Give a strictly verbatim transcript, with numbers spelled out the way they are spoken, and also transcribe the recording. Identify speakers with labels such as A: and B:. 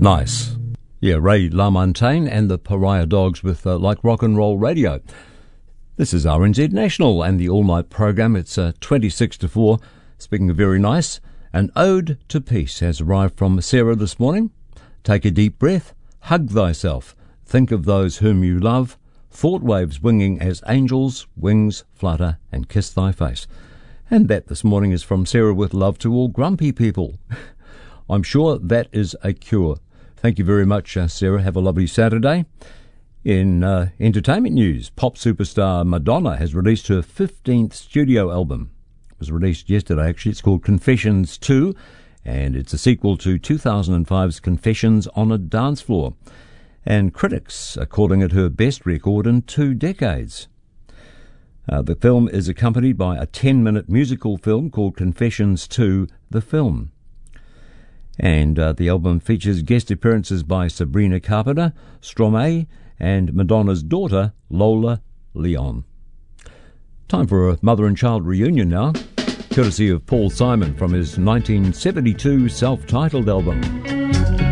A: Nice. Yeah, Ray LaMontagne and the Pariah Dogs with uh, Like Rock and Roll Radio. This is R N Z National and the all-night program. It's uh, twenty-six to four. Speaking of very nice, an ode to peace has arrived from Sarah this morning. Take a deep breath, hug thyself, think of those whom you love, thought waves winging as angels, wings flutter and kiss thy face. And that this morning is from Sarah with love to all grumpy people. I'm sure that is a cure. Thank you very much, uh, Sarah. Have a lovely Saturday. In uh, entertainment news, pop superstar Madonna has released her fifteenth studio album. It was released yesterday, actually. It's called Confessions two, and it's a sequel to two thousand five's Confessions on a Dance Floor. And critics are calling it her best record in two decades. Uh, the film is accompanied by a ten-minute musical film called Confessions two, The Film. And uh, the album features guest appearances by Sabrina Carpenter, Stromae, and Madonna's daughter, Lola Leon. Time for a mother and child reunion now, courtesy of Paul Simon from his nineteen seventy-two self-titled album.